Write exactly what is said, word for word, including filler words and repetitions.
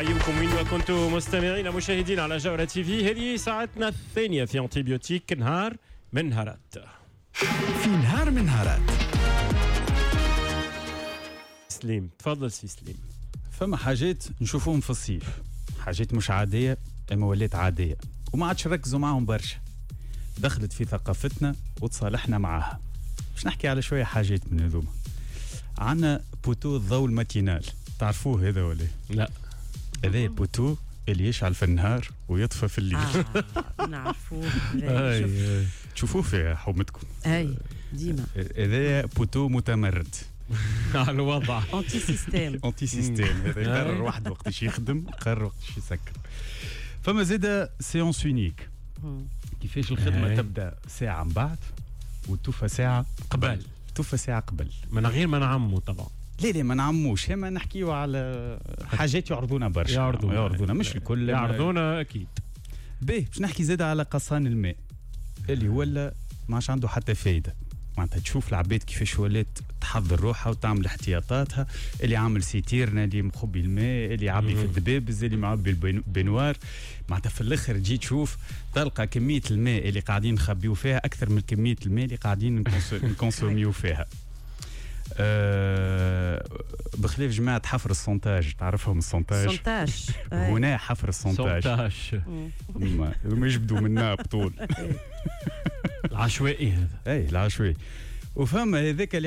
نحييكم وين ما كنتم مستمعين مشاهدين على جولة تي في. هذه ساعتنا الثانية في أنتيبيوتيك نهار من نهارات. في نهار من نهارات سليم تفضل سي سليم. فما حاجات نشوفوهم في الصيف، حاجات مش عادية اما ولات عادية وما عادش نركزوا معهم برشا، دخلت في ثقافتنا وتصالحنا معها. باش نحكي على شوية حاجات من هذوما. عنا بوتو الضوء الماتينال، تعرفوه هذا ولا لا؟ هذا بوتو اللي يشعل في النهار ويطفى في الليل. آه نعرفوه. أي تشوفوه في حومتكم. اي ديما هذا بوتو متمرد على الوضع انتي سيستيم انتي سيستيم. هذا يقرر واحد وقتاش يخدم، يقرر وقتاش يسكر. فما زاده سيونس يونيك، كيفاش الخدمه أي. تبدا ساعه من بعد وتوفى ساعه قبل، توفى ساعه قبل. من غير ما نعمو طبعا. لا لا ما نعموش، اما نحكيو على حاجات يعرضونا برشا. يعرضونا يعرضونا مش الكل، يعرضونا اكيد. باهي باش نحكي زاده على قصان الماء اللي ولا ما عادش عنده حتى فايده. معناتها تشوف العباد كيفاش ولات تحضر روحها وتعمل احتياطاتها، اللي عامل سيتيرنا، اللي مخبي الماء، اللي يعبي في الدبابز، اللي معبي البنوار. معناتها في الاخر تجي تشوف تلقى كميه الماء اللي قاعدين نخبيو فيها اكثر من كميه الماء اللي قاعدين نكونسوميو فيها. أه بخلاف جماعه حفر السونتاج، تعرفهم السونتاج؟ سونتاج هنا حفر السونتاج ما يجبدوا منا بطول العشوائي هذا. اي العشوائي. وفما هذاك